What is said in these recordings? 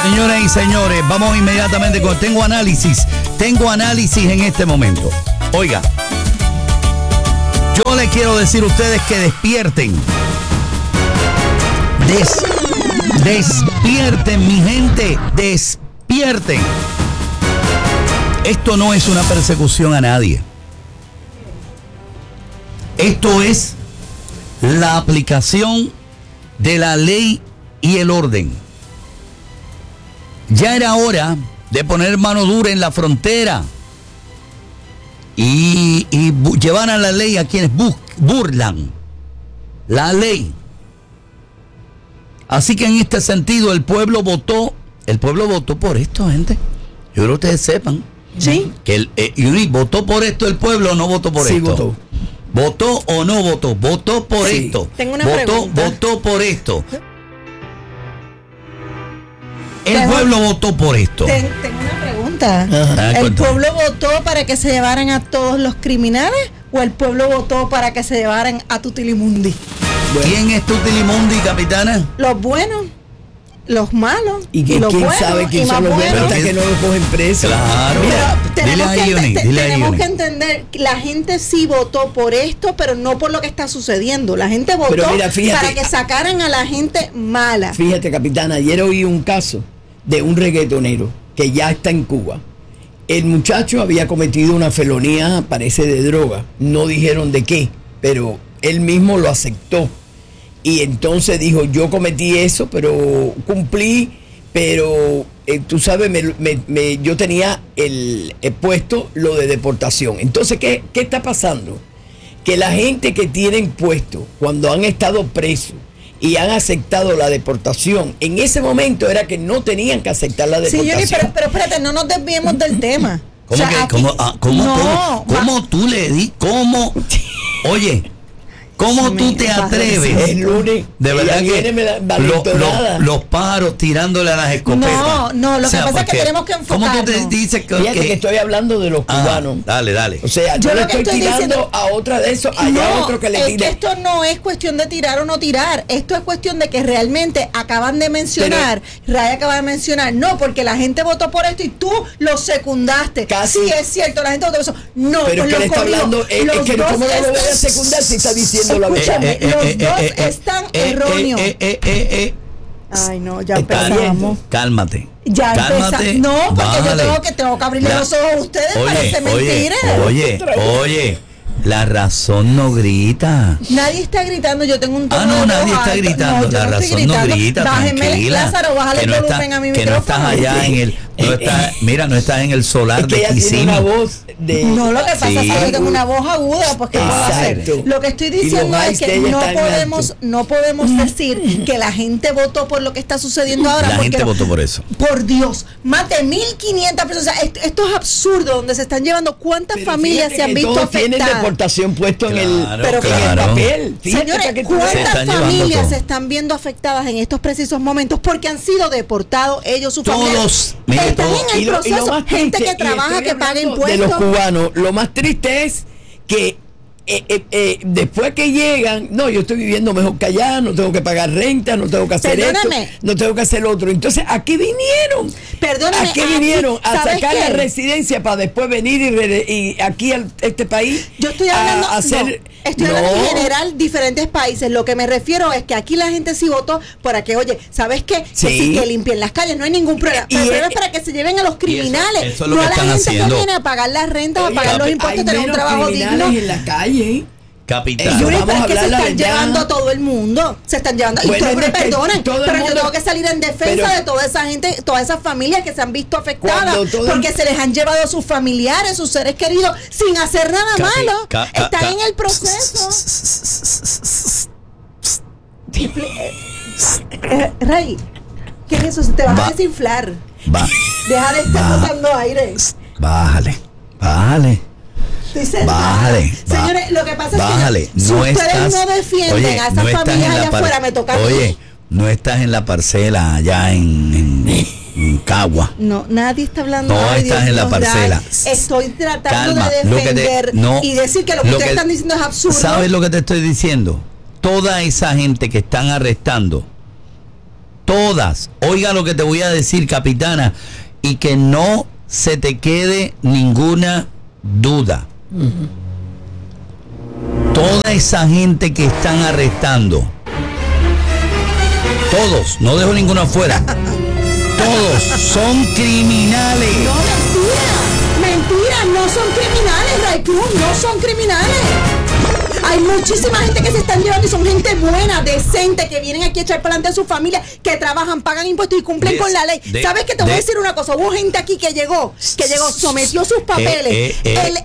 Señoras y señores, vamos inmediatamente con... Tengo análisis en este momento. Oiga, yo le quiero decir a ustedes que despierten. Despierten, mi gente, despierten. Esto no es una persecución a nadie. Esto es la aplicación de la ley y el orden. Ya era hora de poner mano dura en la frontera y llevar a la ley a quienes burlan la ley. Así que en este sentido el pueblo votó por esto, gente. Yo creo que ustedes sepan. Sí. Que votó por esto el pueblo o no votó por esto. Votó. ¿Votó o no votó? Votó por esto. Tengo una pregunta. Votó por esto. El pueblo votó por esto. Tengo una pregunta. Ajá. ¿El pueblo votó para que se llevaran a todos los criminales o el pueblo votó para que se llevaran a Tutilimundi? Bueno. ¿Quién es Tutilimundi, capitana? Los buenos, los malos Y que los quién buenos, sabe quién y más son los buenos buenos. hasta que no lo cogen preso. Claro. Mira, Tenemos Uni. que entender que la gente sí votó por esto, pero no por lo que está sucediendo. La gente votó Pero mira, fíjate, para que sacaran a la gente mala. Fíjate, capitana, ayer oí un caso de un reggaetonero que ya está en Cuba. El muchacho había cometido una felonía, parece de droga. No dijeron de qué, pero él mismo lo aceptó. Y entonces dijo, yo cometí eso, pero cumplí, pero tú sabes, yo tenía el puesto lo de deportación. Entonces, ¿qué está pasando? Que la gente que tienen puesto, cuando han estado presos y han aceptado la deportación, en ese momento era que no tenían que aceptar la Sí, deportación. Yuri, pero espérate, no nos desviemos del tema. ¿Cómo O sea, que? aquí- ¿Cómo tú le di? ¿Cómo? Oye, ¿cómo tú te atreves? El lunes, De verdad ella viene, me da valentonada. los pájaros tirándole a las escopetas. No, lo que pasa es que porque, tenemos que ¿cómo tú te enfocarnos. dices que... Fíjate que estoy hablando de los cubanos. Dale. O sea, Yo yo le lo que estoy estoy tirando diciendo- a otra de esos, allá otro que le es tire. que esto no es cuestión de tirar o no tirar. Esto es cuestión de que realmente acaban de mencionar, Ray acaba de mencionar, no, porque la gente votó por esto y tú lo secundaste. Casi. Sí, es cierto, la gente votó por eso. No, Pero pues es que lo le está corrijo. hablando, es Los que dos ¿cómo no lo voy a están- secundar si está diciendo la verdad? Escúchame, los dos están erróneos. Ay, no, ya Está empezamos. Cálmate. Ya Cálmate. empezamos. No, porque Bájale. yo tengo que abrirle La- los ojos a ustedes, parece mentira. Oye, la razón no grita. Nadie está gritando, yo tengo un tono No, de nadie voz está alto. gritando, No, yo la no estoy razón no gritando. grita, Bájeme, tranquila. Lázaro, bájale el volumen a mi Que no estás micrófono. allá en el, mira, no estás en el solar Es que de ella tiene una Kissimmee. voz de... No, lo que pasa Sí. es que yo tengo una voz aguda, pues ¿qué puedo hacer? Exacto. Lo que estoy Y los diciendo es highs de que ella no están podemos decir que la gente votó por lo que está sucediendo ahora. La porque gente votó por eso. Por Dios, más de 1.500 personas. O sea, esto es absurdo, donde se están llevando cuántas Pero familias fíjate se han que visto todos tienen afectadas. deportación puesto en el, Claro, pero en el claro. papel. Fíjate Señores, para que tú veas. Se ¿cuántas están llevando familias todo. se están viendo afectadas en estos precisos momentos porque han sido deportados ellos, sus Todos, familias? mire, Están todos. en el Y lo proceso, más gente triste, que y trabaja, estoy que paga hablando impuestos. de los cubanos, lo más triste es que después que llegan, no, yo estoy viviendo mejor que allá, no tengo que pagar renta, no tengo que hacer Perdóname. esto, no tengo que hacer lo otro. Entonces, ¿a qué vinieron? Perdóname, ¿A qué vinieron? ¿A ¿sabes sacar la qué? residencia para después venir y aquí a este país? Yo estoy hablando, a hacer... no, estoy hablando en general diferentes países. Lo que me refiero es que aquí la gente sí votó para que, oye, ¿sabes qué? Sí. Que sí, que limpien las calles, no hay ningún problema. Y Pero el problema es- es para que se lleven a los criminales, eso es lo no que a la están gente haciendo. que viene a pagar las rentas, a Oye, pagar los hay impuestos, tener un menos trabajo criminales digno. en la calle. Capitán. Yuri, Vamos pero a es que se hablar la están verdad. llevando a todo el mundo. Se están llevando. Y Bueno, ustedes me pero es que perdonen, todo el pero yo mundo- tengo que salir en defensa pero- de toda esa gente, todas esas familias que se han visto afectadas Cuando todo el- porque se les han llevado a sus familiares, sus seres queridos, sin hacer nada malo. Están en el proceso. Ray, ¿qué es eso? Se te vas Va. a desinflar. Va, Deja de estar Va. botando aire. bájale. Estoy sentada. Bájale, Señores, lo que pasa Bájale, es que si no ustedes estás, no defienden oye, a esas no estás familias en la allá afuera, me toca a mí. Oye, no estás en la parcela allá en Cagua. No, nadie está hablando. No ay, estás Dios en la mío, parcela. Ray, estoy tratando Calma, de lo que te- defender no, y decir que lo que ustedes están diciendo es absurdo. ¿Sabes lo que te estoy diciendo? Toda esa gente que están arrestando, todas oiga lo que te voy a decir, capitana, y que no se te quede ninguna duda. Toda esa gente que están arrestando, todos, no dejo ninguno afuera, todos son criminales. No, mentira, no son criminales, Ray Cruz, no son criminales. Hay muchísima gente que se están llevando y son gente buena, decente, que vienen aquí a echar para adelante a su familia, que trabajan, pagan impuestos y cumplen con la ley. ¿Sabes qué? Te voy a decir una cosa. Hubo gente aquí que llegó, sometió sus papeles.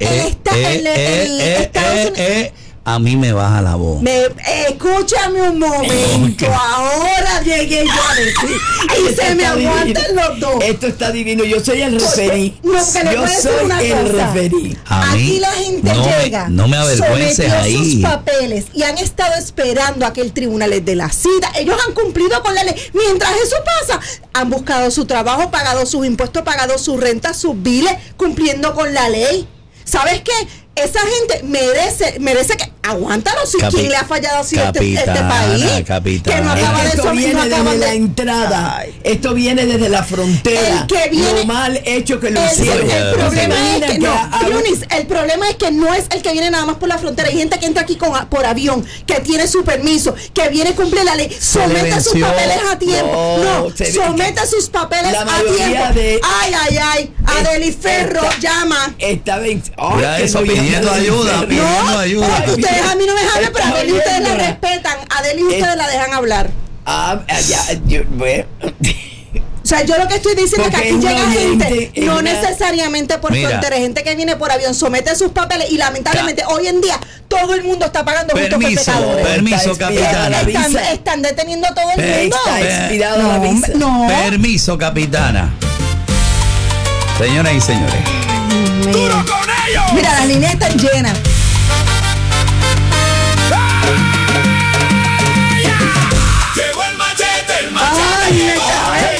Estados Unidos. A mí me baja la voz. Escúchame un momento. Ahora llegué yo a decir. Y se me aguantan los dos. Esto está divino. Yo soy el referí. No, que le yo voy a decir soy una el cosa. referí. Aquí la gente llega. No me avergüences sometió ahí. sus papeles y han estado esperando a que el tribunal les dé la cita. Ellos han cumplido con la ley. Mientras eso pasa, han buscado su trabajo, pagado sus impuestos, pagado su renta, sus biles, cumpliendo con la ley. ¿Sabes qué? Esa gente merece que aguántalo si quien le ha fallado así este país. Capitana. Que no acaba de Esto viene desde la entrada. Ay. Esto viene desde la frontera. El que viene, lo mal hecho que lo el hicieron. problema es que Yunis, el problema es que no es el que viene nada más por la frontera. Hay gente que entra aquí por avión, que tiene su permiso, que viene a cumplir la ley. Someta sus papeles a tiempo. Someta sus papeles a tiempo. Ay. Adeli Ferro llama. Esta vez. Ya eso, pidiendo ayuda. No, ustedes a mí no me hablan, pero a Adeli ustedes la respetan. Adeli ustedes la dejan hablar. Bueno. O sea, yo lo que estoy diciendo es que aquí llega gente, no una... necesariamente por frontera, gente que viene por avión, somete sus papeles y lamentablemente hoy en día todo el mundo está pagando justos por pecadores. Permiso, capitana. Están deteniendo a todo el mundo. Está expirada la visa. No. Permiso, capitana. Señoras y señores. Mira, las líneas están llenas.